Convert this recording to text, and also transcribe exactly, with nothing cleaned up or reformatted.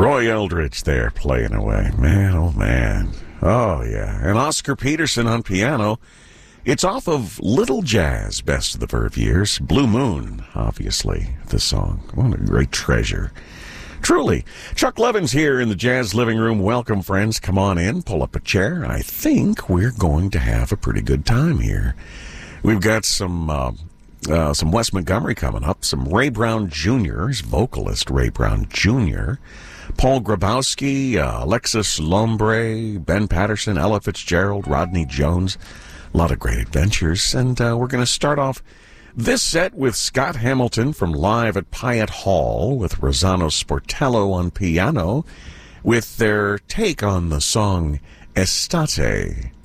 Roy Eldridge there playing away. Man, oh man. Oh, yeah. And Oscar Peterson on piano. It's off of Little Jazz, Best of the Verve Years. Blue Moon, obviously, the song. What a great treasure. Truly. Chuck Levin's here in the Jazz Living Room. Welcome, friends. Come on in. Pull up a chair. I think we're going to have a pretty good time here. We've got some uh, uh, some Wes Montgomery coming up, some Ray Brown Junior, his vocalist Ray Brown Junior, Paul Grabowski, uh, Alexis Lombre, Ben Patterson, Ella Fitzgerald, Rodney Jones. A lot of great adventures. And uh, we're going to start off this set with Scott Hamilton from Live at Pyatt Hall with Rossano Sportello on piano with their take on the song Estate.